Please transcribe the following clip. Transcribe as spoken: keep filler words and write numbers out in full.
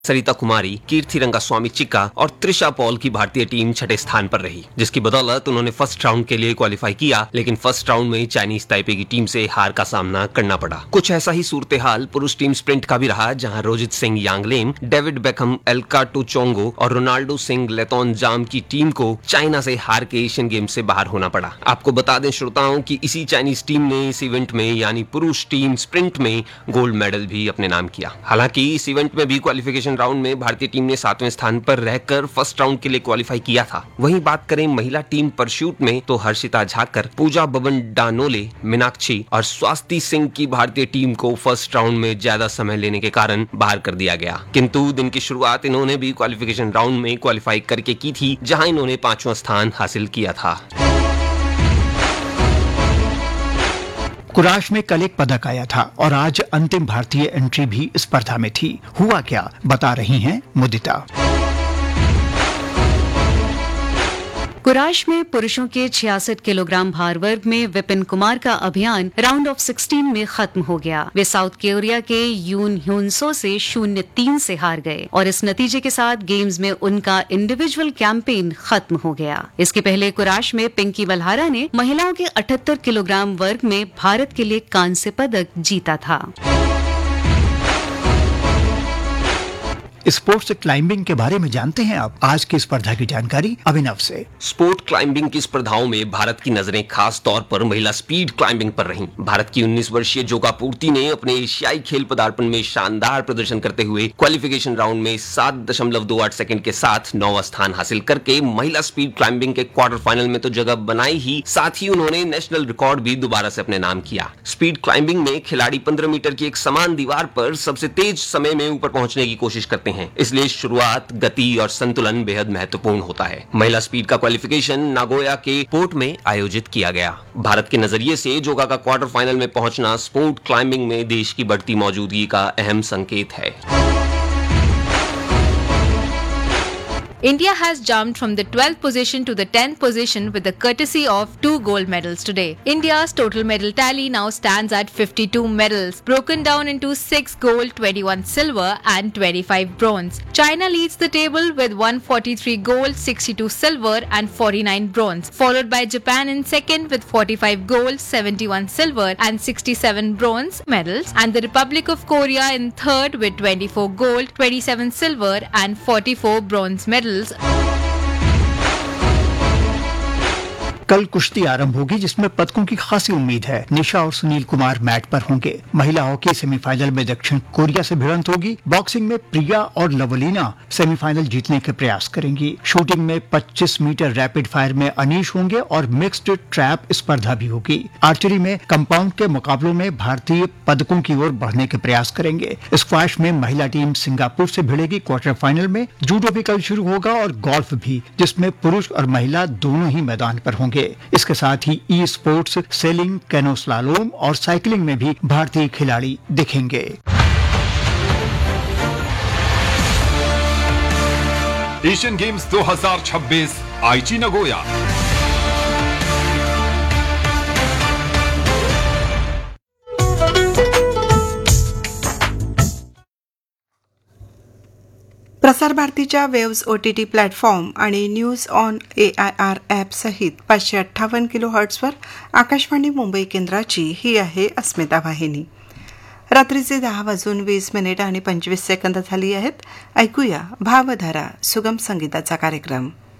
सरिता कुमारी, कीर्ति रंगास्वामी चिक्का और त्रिशा पॉल की भारतीय टीम छठे स्थान पर रही, जिसकी बदौलत उन्होंने फर्स्ट राउंड के लिए क्वालिफाई किया, लेकिन फर्स्ट राउंड में चाइनीज ताइपे की टीम से हार का सामना करना पड़ा। कुछ ऐसा ही सूरत हाल पुरुष टीम स्प्रिंट का भी रहा, जहां रोजित सिंह यांगलेन, डेविड बेकहम, एल्का टुचोंगो और रोनाल्डो सिंह लेतोन जाम की टीम को चाइना से हार के एशियन गेम्स से बाहर होना पड़ा। आपको बता दें श्रोताओं कि इसी चाइनीज टीम ने इस इवेंट में यानी पुरुष टीम स्प्रिंट में गोल्ड मेडल भी अपने नाम किया। हालांकि इस इवेंट में भी क्वालिफिकेशन राउंड में भारतीय टीम ने सातवें स्थान पर रहकर फर्स्ट राउंड के लिए क्वालिफाई किया था। वहीं बात करें महिला टीम परशूट में, तो हर्षिता झाकर, पूजा बबन डानोले, मीनाक्षी और स्वाति सिंह की भारतीय टीम को फर्स्ट राउंड में ज्यादा समय लेने के कारण बाहर कर दिया गया। किंतु दिन की शुरुआत इन्होंने भी क्वालिफिकेशन राउंड में क्वालिफाई करके की थी, जहां इन्होंने पांचवां स्थान हासिल किया था। कुराश में कल एक पदक आया था और आज अंतिम भारतीय एंट्री भी स्पर्धा में थी। हुआ क्या, बता रही हैं मुदिता। कुराश में पुरुषों के छियासठ किलोग्राम भार वर्ग में विपिन कुमार का अभियान राउंड ऑफ सोलह में खत्म हो गया। वे साउथ कोरिया के यून ह्यूनसो से शून्य तीन से हार गए और इस नतीजे के साथ गेम्स में उनका इंडिविजुअल कैंपेन खत्म हो गया। इसके पहले कुराश में पिंकी बल्हारा ने महिलाओं के अठहत्तर किलोग्राम वर्ग में भारत के लिए कांस्य पदक जीता था। स्पोर्ट्स क्लाइंबिंग के बारे में जानते हैं आप? आज की स्पर्धा की जानकारी अभिनव से। स्पोर्ट क्लाइंबिंग की स्पर्धाओं में भारत की नजरें खास तौर पर महिला स्पीड क्लाइंबिंग पर रहीं। भारत की उन्नीस वर्षीय जोगा पूर्ति ने अपने एशियाई खेल पदार्पण में शानदार प्रदर्शन करते हुए क्वालिफिकेशन राउंड में सात दशमलव दो आठ सेकंड के साथ नौवां स्थान हासिल करके महिला स्पीड क्लाइंबिंग के क्वार्टर फाइनल में तो जगह बनाई ही, साथ ही उन्होंने नेशनल रिकॉर्ड भी दोबारा से अपने नाम किया। स्पीड क्लाइंबिंग में खिलाड़ी पंद्रह मीटर की एक समान दीवार पर सबसे तेज समय में ऊपर पहुंचने की कोशिश करते हैं, इसलिए शुरुआत, गति और संतुलन बेहद महत्वपूर्ण होता है। महिला स्पीड का क्वालिफिकेशन नागोया के पोर्ट में आयोजित किया गया। भारत के नजरिए से जोगा का क्वार्टर फाइनल में पहुंचना स्पोर्ट क्लाइंबिंग में देश की बढ़ती मौजूदगी का अहम संकेत है। India has jumped from the twelfth position to the tenth position with the courtesy of two gold medals today. India's total medal tally now stands at fifty-two medals, broken down into six gold, twenty-one silver and twenty-five bronze. China leads the table with one hundred forty-three gold, sixty-two silver and forty-nine bronze, followed by Japan in second with forty-five gold, seventy-one silver and sixty-seven bronze medals, and the Republic of Korea in third with twenty-four gold, twenty-seven silver and forty-four bronze medals. कल कुश्ती आरंभ होगी, जिसमें पदकों की खासी उम्मीद है। निशा और सुनील कुमार मैट पर होंगे। महिला हॉकी सेमीफाइनल में दक्षिण कोरिया से भिड़ंत होगी। बॉक्सिंग में प्रिया और लवलीना सेमीफाइनल जीतने के प्रयास करेंगी। शूटिंग में पच्चीस मीटर रैपिड फायर में अनीश होंगे और मिक्स्ड ट्रैप स्पर्धा भी होगी। आर्चरी में कंपाउंड के मुकाबलों में भारतीय पदकों की ओर बढ़ने के प्रयास करेंगे। स्क्वैश में महिला टीम सिंगापुर से भिड़ेगी क्वार्टर फाइनल में। जूडो भी कल शुरू होगा और गोल्फ भी, जिसमें पुरुष और महिला दोनों ही मैदान पर होंगे। इसके साथ ही e sports, selling, canoe slalom और साइकिलिंग में भी भारतीय खिलाड़ी दिखेंगे। एशियन गेम्स दो हज़ार छब्बीस आईची नगोया। प्रसार भारतीच्या वेव्स ओटीटी प्लॅटफॉर्म आणि news on A I R app सहित पाचशे अठ्ठावन्न किलो हर्ट्सवर आकाशवाणी मुंबई केंद्राची ही आहे अस्मिता वाहिनी। रात्रीचे दहा वाजून वीस मिनिट आणि पंचवीस सेकंद झाली आहेत। ऐकूया भावधारा सुगम संगीताचा कार्यक्रम।